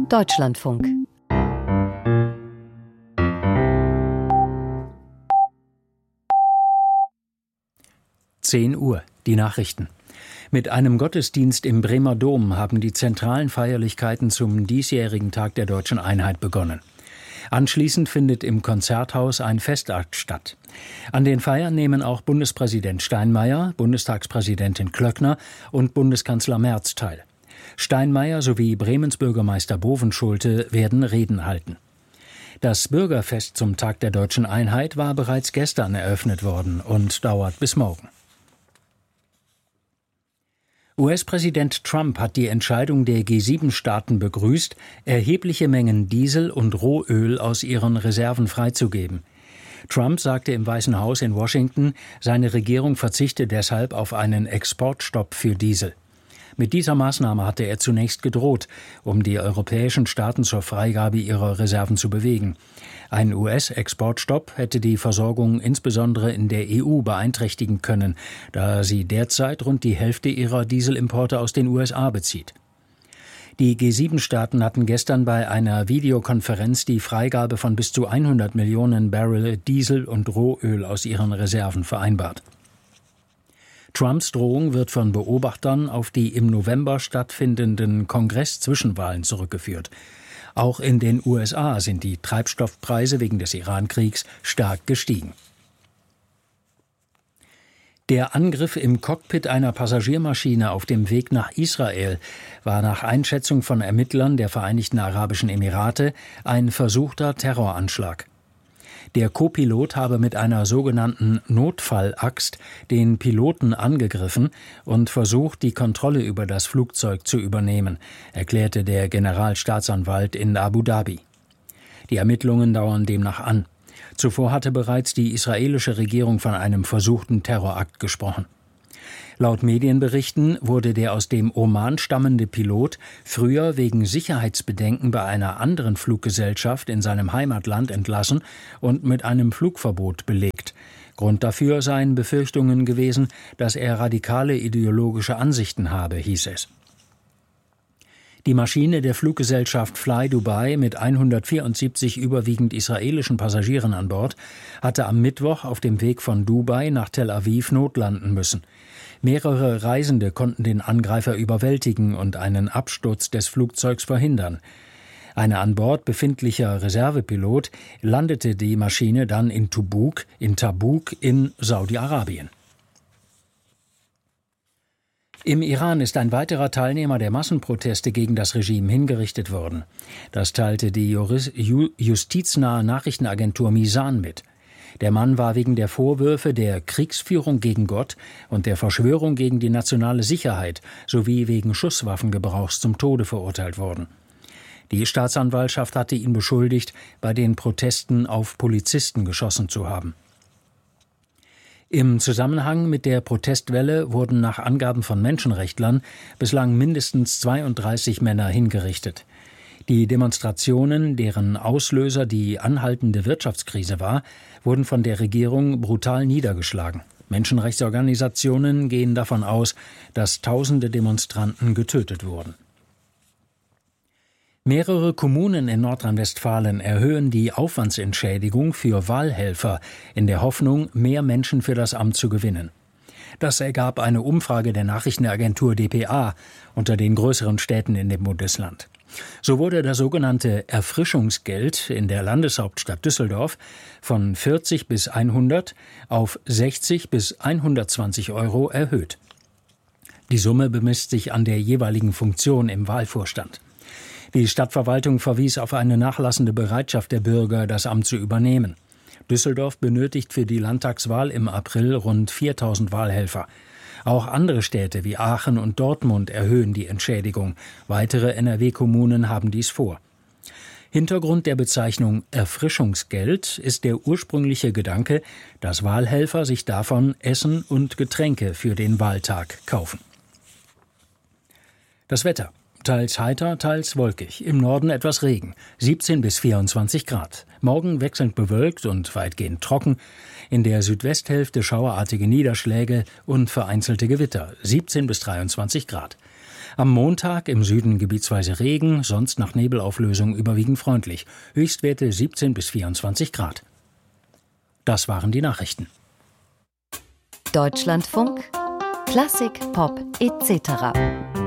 Deutschlandfunk. Uhr, die Nachrichten. Mit einem Gottesdienst im Bremer Dom haben die zentralen Feierlichkeiten zum diesjährigen Tag der Deutschen Einheit begonnen. Anschließend findet im Konzerthaus ein Festakt statt. An den Feiern nehmen auch Bundespräsident Steinmeier, Bundestagspräsidentin Klöckner und Bundeskanzler Merz teil. Steinmeier sowie Bremens Bürgermeister Bovenschulte werden Reden halten. Das Bürgerfest zum Tag der Deutschen Einheit war bereits gestern eröffnet worden und dauert bis morgen. US-Präsident Trump hat die Entscheidung der G7-Staaten begrüßt, erhebliche Mengen Diesel und Rohöl aus ihren Reserven freizugeben. Trump sagte im Weißen Haus in Washington, seine Regierung verzichte deshalb auf einen Exportstopp für Diesel. Mit dieser Maßnahme hatte er zunächst gedroht, um die europäischen Staaten zur Freigabe ihrer Reserven zu bewegen. Ein US-Exportstopp hätte die Versorgung insbesondere in der EU beeinträchtigen können, da sie derzeit rund die Hälfte ihrer Dieselimporte aus den USA bezieht. Die G7-Staaten hatten gestern bei einer Videokonferenz die Freigabe von bis zu 100 Millionen Barrel Diesel und Rohöl aus ihren Reserven vereinbart. Trumps Drohung wird von Beobachtern auf die im November stattfindenden Kongress-Zwischenwahlen zurückgeführt. Auch in den USA sind die Treibstoffpreise wegen des Iran-Kriegs stark gestiegen. Der Angriff im Cockpit einer Passagiermaschine auf dem Weg nach Israel war nach Einschätzung von Ermittlern der Vereinigten Arabischen Emirate ein versuchter Terroranschlag. Der Co-Pilot habe mit einer sogenannten Notfallaxt den Piloten angegriffen und versucht, die Kontrolle über das Flugzeug zu übernehmen, erklärte der Generalstaatsanwalt in Abu Dhabi. Die Ermittlungen dauern demnach an. Zuvor hatte bereits die israelische Regierung von einem versuchten Terrorakt gesprochen. Laut Medienberichten wurde der aus dem Oman stammende Pilot früher wegen Sicherheitsbedenken bei einer anderen Fluggesellschaft in seinem Heimatland entlassen und mit einem Flugverbot belegt. Grund dafür seien Befürchtungen gewesen, dass er radikale ideologische Ansichten habe, hieß es. Die Maschine der Fluggesellschaft Fly Dubai mit 174 überwiegend israelischen Passagieren an Bord hatte am Mittwoch auf dem Weg von Dubai nach Tel Aviv notlanden müssen. Mehrere Reisende konnten den Angreifer überwältigen und einen Absturz des Flugzeugs verhindern. Ein an Bord befindlicher Reservepilot landete die Maschine dann in Tabuk in Saudi-Arabien. Im Iran ist ein weiterer Teilnehmer der Massenproteste gegen das Regime hingerichtet worden. Das teilte die justiznahe Nachrichtenagentur Misan mit. Der Mann war wegen der Vorwürfe der Kriegsführung gegen Gott und der Verschwörung gegen die nationale Sicherheit sowie wegen Schusswaffengebrauchs zum Tode verurteilt worden. Die Staatsanwaltschaft hatte ihn beschuldigt, bei den Protesten auf Polizisten geschossen zu haben. Im Zusammenhang mit der Protestwelle wurden nach Angaben von Menschenrechtlern bislang mindestens 32 Männer hingerichtet. Die Demonstrationen, deren Auslöser die anhaltende Wirtschaftskrise war, wurden von der Regierung brutal niedergeschlagen. Menschenrechtsorganisationen gehen davon aus, dass tausende Demonstranten getötet wurden. Mehrere Kommunen in Nordrhein-Westfalen erhöhen die Aufwandsentschädigung für Wahlhelfer in der Hoffnung, mehr Menschen für das Amt zu gewinnen. Das ergab eine Umfrage der Nachrichtenagentur dpa unter den größeren Städten in dem Bundesland. So wurde das sogenannte Erfrischungsgeld in der Landeshauptstadt Düsseldorf von 40 bis 100 auf 60 bis 120 Euro erhöht. Die Summe bemisst sich an der jeweiligen Funktion im Wahlvorstand. Die Stadtverwaltung verwies auf eine nachlassende Bereitschaft der Bürger, das Amt zu übernehmen. Düsseldorf benötigt für die Landtagswahl im April rund 4.000 Wahlhelfer. Auch andere Städte wie Aachen und Dortmund erhöhen die Entschädigung. Weitere NRW-Kommunen haben dies vor. Hintergrund der Bezeichnung Erfrischungsgeld ist der ursprüngliche Gedanke, dass Wahlhelfer sich davon Essen und Getränke für den Wahltag kaufen. Das Wetter. Teils heiter, teils wolkig. Im Norden etwas Regen. 17 bis 24 Grad. Morgen wechselnd bewölkt und weitgehend trocken. In der Südwesthälfte schauerartige Niederschläge und vereinzelte Gewitter. 17 bis 23 Grad. Am Montag im Süden gebietsweise Regen, sonst nach Nebelauflösung überwiegend freundlich. Höchstwerte 17 bis 24 Grad. Das waren die Nachrichten. Deutschlandfunk, Klassik, Pop etc.